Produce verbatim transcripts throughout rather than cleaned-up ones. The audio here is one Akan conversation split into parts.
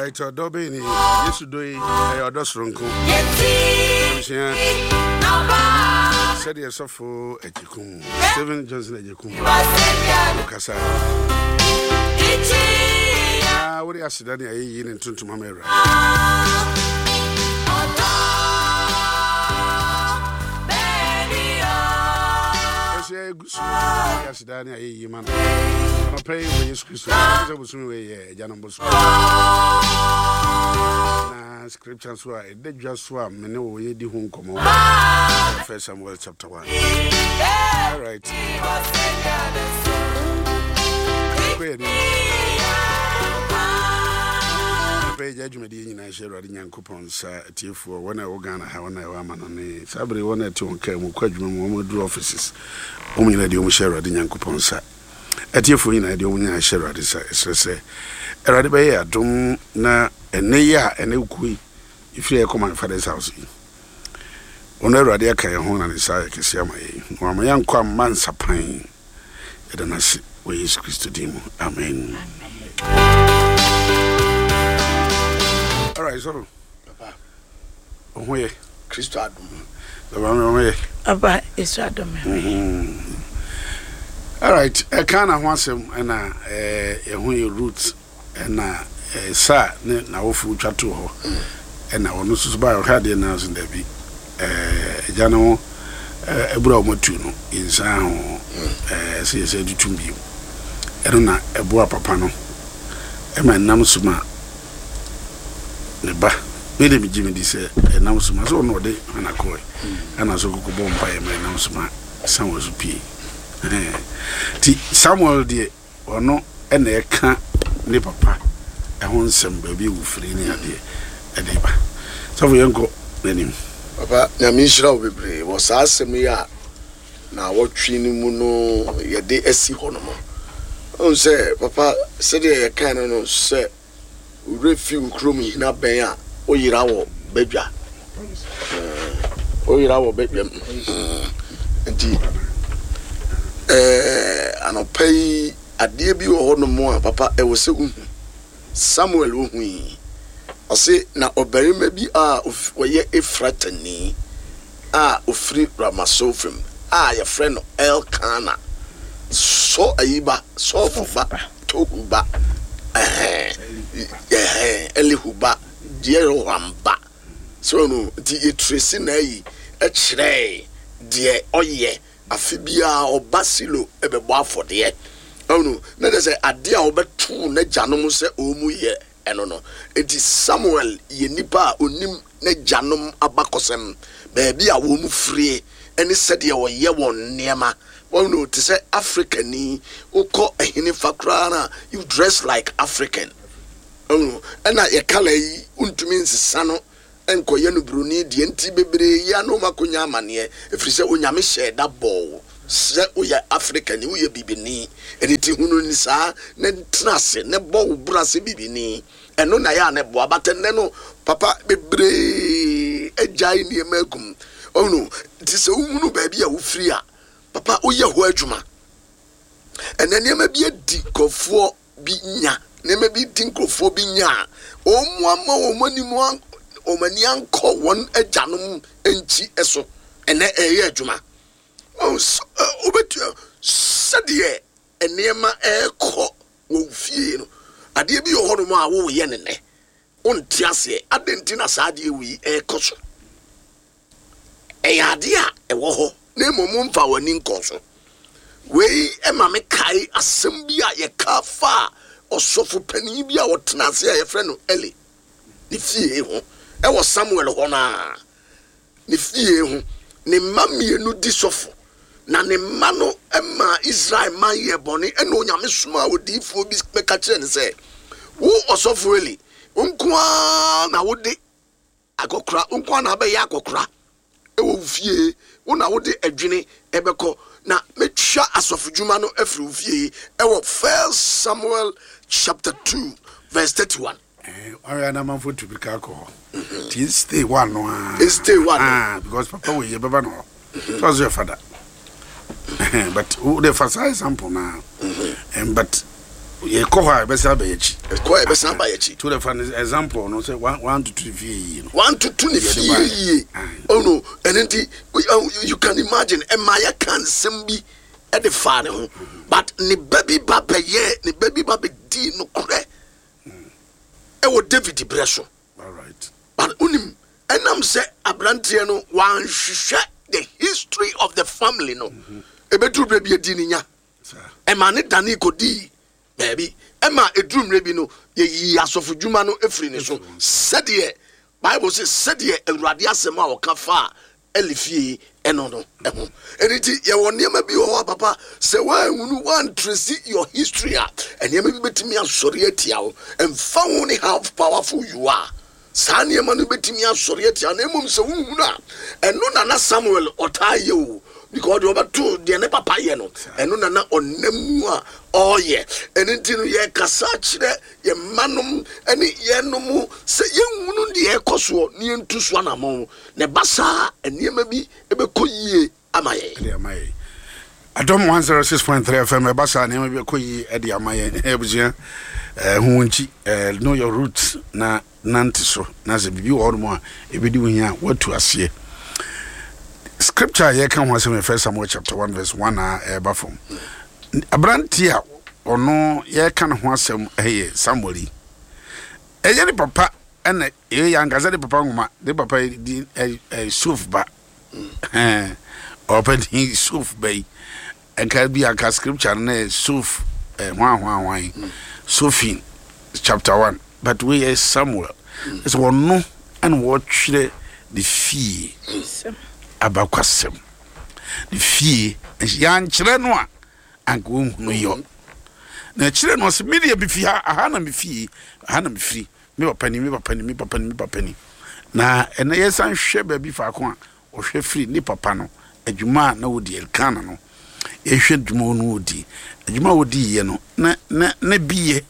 right, Dobby, yes, do I dosronko. Said yourself for a jicum, seven Johnson a jicum. Lucas, I would ask that I eat into to Mamma. Yes, Danny, I man. I'm paying for your Christmas. I was soon away, Janambos. Scriptures were a dead just swam, and no way the home come on. First Samuel chapter one. All right. Pay judgment in I share running young coupons at you for one hour Ghana, how one hour man on the Sabri one or two came quadrant one would do offices. Only lady who share running young coupons at you for in I don't I share at this. Say, a radibay, I don't na a neya and no kui if you come my father's house. Only radia can home and desire Kisiama, or my young quam man sapine. I don't know where is Christo Dimo. Amen. All right, so Papa, where Christo Adam, the one way about is Adam. All right, I can't want some and a when roots and a sa now food chat to her, and I want to buy her the announcing there be a general a bromo tuno in sound, see, said to me. I don't know a boa papano, and my namusuma. Neba made me Jimmy this announcement so no day and I call and I so go bomb by my announcement Samuel P. Samuel dear or no and they can't ne papa I want some baby who free near dear a neighbor. So we go then Papa Namishra will be was asking me now what training muno ye de esi honomo. Oh say Papa said you can't no say refill crummy na benya o yira wo bedwa o yira wo bedwa nti eh anopai ade bi wo no mo a papa e wo se hu Samuel wo hu o se na obarima bi a wo ye Efratani a ofri Ramasofim a ye friend no Elkana so ayiba so fofa tokuba eh eh Elihuba Diero Ramba so no di etresi na yi e kire de oye afibia obasilo ebebo afode no na de say ade a obetu na janom se omu ye eno no enti Samuel ye nipa onim na janom abakosem ba bia wo mu frie eni sede wo ye won niema won no to say Africani uko ehini fakra na you dress like African. Oh, and I call ye untumi nsisa no enko ye no bruni de enti bebre ya no makonya amane if you say onyame share that ball say we are African we are bibini eniti hunu ni sa ne trase ne ball brase bibini eno na ya ne bo abatene no papa bebre ejai ni emagum oh no ti se umunu ba bia wo free a papa oye ho adwuma ene ma bi adi kofo bi nya ne ma bi di nkofo bi nya o mo ama o mani mo o mani anko won ajanom enchi eso ene eye adwuma o obetu sade ene ma ekọ wo fie no ade bi ho no ma wo ye ne ne onti ase adenti na saade wi ekọ so e ade a e wo ho na momu mfa wani nkoso wei ema me kai asem bi a ye ka fa osofu pani bi a wotena ase a ye frɛ no Eli ne fie ho e wo Samuel ho na ne fie ho ne mamie no di sofo na ne ma no ema Israel man ye boni e no nyame soma odifo bi meka kire ne sɛ wo osofu Eli unko na wode akokra unko na ba ya akokra e wo fie una wode adwene ebeko na metwa asofudwuma no afri fie e wo First Samuel chapter two verse thirty-one. Eh area na man for to be kako. Ti stay one no ah. Stay one. Ah because papa we ye baba no. How's your father? But who the first example now? And but ye ko ha be sa ba yechi ko e be san ba yechi to the fan example no say one one to two fie no one to two ne fie oh no enti you can imagine e ma ya kan sem bi e de fa ne ho but ne baby baba ye ne baby baba di no kure e wo David Breso all right but unim enam say abrantie no wan hwehwe the history of the family no e betu bra bi di ni nya e ma ne dani kodi baby Emma edrum rebi no ye yi asofu djuma no efri ne so sede Bible says sede Awurade asema o ka fa elifie eno no eho eniti ye won niam bi ho papa se wan hunu wan trace your history and niam bi betimi asori atia wo emfa wo ni how powerful you are sa niam no betimi asori atia na emum se hunhunu a eno na na Samuel otaye wo because you about to the ne papa ye no eno na na onam a oye eniti no ye kasa kire ye manom ene ye no mu se ye hunu de ye koso ne ntuso na mo ne basa eniema bi ebe koyie amaye de amaye Adom one oh six point three F M basa eniema bi koyie e de amaye ebuzia eh hunchi eh know your roots na nantiso na se bibi wo mo a ebedi wo hia watu ase scripture ye kan ho asem First Samuel chapter one verse one a eba from abrantia ono ye kan ho asem eye Samuel eye ni papa ene ye yangaza de papa ngoma de papa di eh Suf ba eh open he Suf bay enka bi aka scripture na Suf eh hwan hwan hwan Sufin chapter one but we is Samuel is one no and watch the fee abakwasem the fee yan kire no a anka ohunu yo na kire no se media bi fi ha aha na me fie aha na me firi me papa ni me papa ni me papa ni me papa ni na ena yesan hwe ba bi fa ko a o hwe firi ni papa no adwuma na wodi elkana no ye hwe adwuma no wodi adwuma wodi ye no na na na biye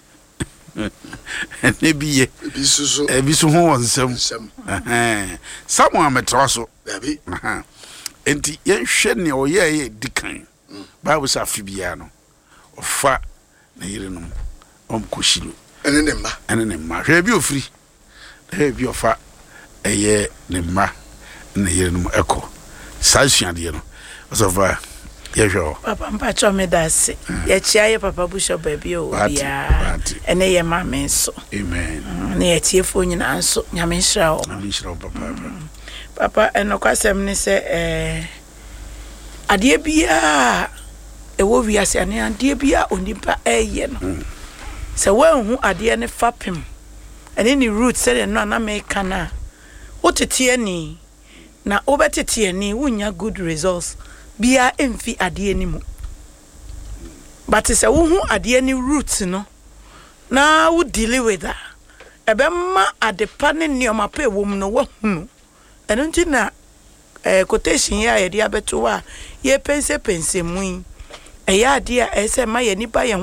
ne biye bisuso e bisu ho wonsam eh Samuel metraso baby aha enti ye hwe ne o ye ye dikan Bible sa fibia no ofa na yire no om koshilo ene ne mma ene ne mma hwe bi ofiri hwe bi ofa eye ne mma na yire no eko sa suade no osofa ye hwe papa mpacho me dase ye chia ye papa busho baby o bia ene ye ma me so amen na ye tie fo nyina nso nyame nhira o nyame nhira o papa papa eno kwasem ne se eh ade bia ewo wiase ane ade bia onipa eye no se wanhu ade ne fapem ene ni root se no na me kana otete ani na obetete ani wunya good results bia emfi ade ani mu but se wo hu ade ani root no na wo deal with that ebemma adepa ne nioma pa ewo mu no wo hunu eno nti na eh quotation ya ye dia beto wa ye pense pense mu e ya ade a ese ma ye nipa ye